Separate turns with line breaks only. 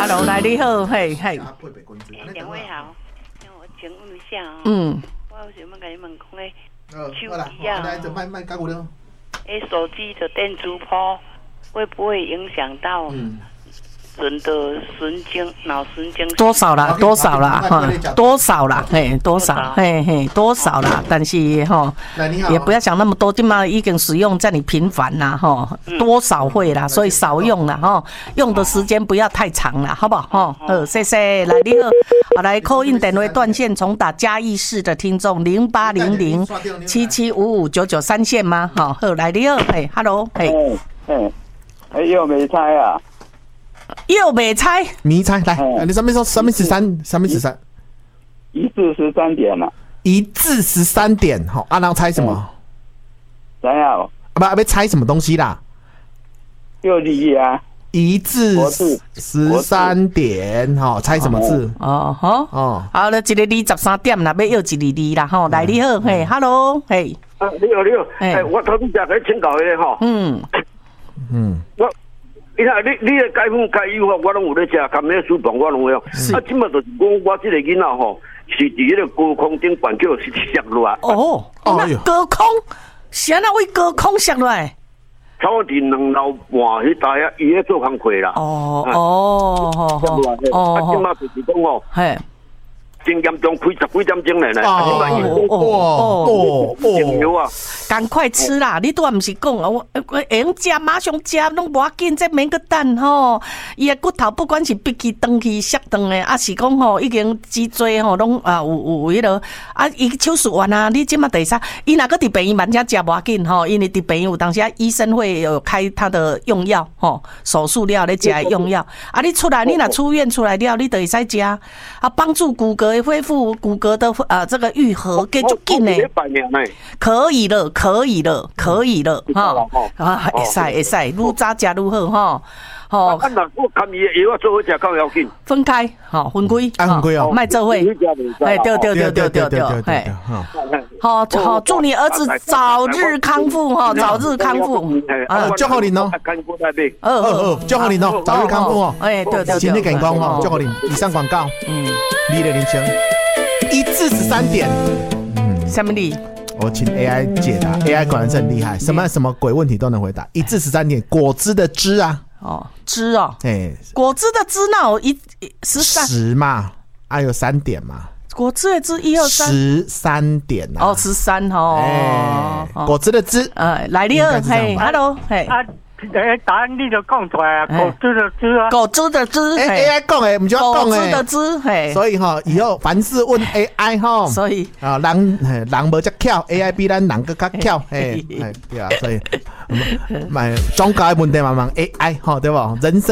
，Hello， 来你好，嘿。
两位好，我请问一下哦。我有想要跟你问讲诶，手机啊，手机的电阻波会不会影响到人的脑神经？
多少啦？多少啦？多少啦？嘿，多少？嘿，多少啦？但是哈，也不要想那么多，今嘛已经使用在你频繁啦哈，多少会啦，所以少用啦哈，用的时间不要太长啦，好不好？哈，谢谢。来，你好，来 call in 电话断线重打嘉义市的听众0800775599三线吗？好，来你好，嘿 ，Hello， 嘿，
又没猜啊。
又没猜，
迷猜来，你上面说上面13，
一至13点了
，1至13点，好，然后猜什么？
怎样？
不，要猜什么东西啦？
又离啊
，1至13点，好，猜什么字？
好了，一个23点啦，要又一个2啦，吼，来你好，嘿 ，Hello， 嘿，
你好，我头先才请教你吼，你看，你的解封解忧我拢有咧食，含那书本我拢有。即马就是讲我这个囡仔吼，是伫迄个高空顶板叫是摔落来。
那高空，啥那位高空摔落来？
差不多2楼半迄带啊，伊咧做工课啦。即马就是讲哦，嘿。真严重，开10几点钟嘞！
赶快吃啦！你都唔是讲我会用食，马上食，拢无要紧，这免个等吼。伊个骨头不管是闭起、长起、摔断的，啊是讲吼已经脊椎吼拢有迄落啊，伊手术完啊，你即马第三，伊若个伫病院慢点食无要紧吼，因为伫病院有当时医生会有开他的用药吼，手术了咧食用药。啊，你出来，你若出院出来了，你就会使食啊，帮助骨骼。恢复骨骼的这个愈合，给足紧呢，可以了哈会使，愈早食愈好哈。
我看伊的药做伙食较要紧，
分开，分开，卖做伙，哎，对，好，祝你儿子早日康复哈，早日康复，
祝贺你哦，祝贺你哦，早日康复哦，
哎，对，
身体健康哦，祝贺你。以上广告，你的铃声1至13点，
什么你？
我请 AI 解答 ，AI 果然是很厉害，什么鬼问题都能回答。1至13点，果汁的汁啊，
汁哦，果汁的汁那有13
嘛，有3点嘛，
果汁的汁1、2、3
13点啊
，13哦，
果汁的汁，
来你好，嘿 ，Hello， 嘿。
答案你就讲出来啊，果汁的汁啊，
果汁的汁
，AI 讲诶，不就要讲诶，
果汁的汁，
所以哈，以后凡事问 AI 哈，
所以
人无遮巧 ，AI 比咱人更较巧，对啊，所以总教的问题慢慢 AI 哈，对不？人生。